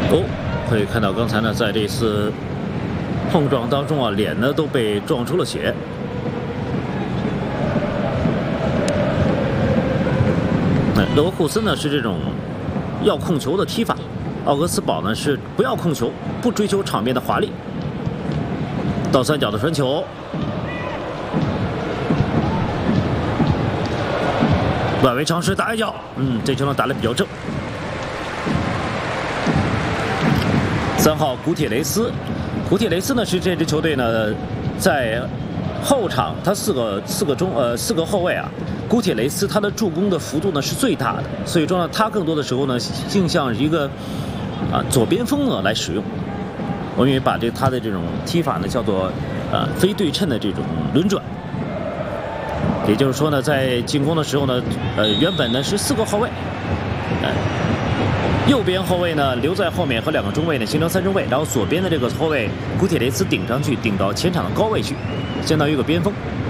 哦，可以看到刚才呢，在这次碰撞当中啊，脸呢都被撞出了血。勒沃库森呢是这种要控球的踢法，奥格斯堡呢是不要控球，不追求场面的华丽。倒三角的传球，外围尝试打一脚，这球呢打得比较正。3号古铁雷斯呢是这支球队呢在后场他四个后卫啊，古铁雷斯他的助攻的幅度呢是最大的，所以说呢他更多的时候呢更像一个左边锋呢来使用。我们也把他的这种踢法呢叫做非对称的这种轮转。也就是说呢，在进攻的时候呢，原本呢是4个后卫，右边后卫呢留在后面和2个中卫呢形成3中卫，然后左边的这个后卫古铁雷斯顶上去，顶到前场的高位去，相当于一个边锋。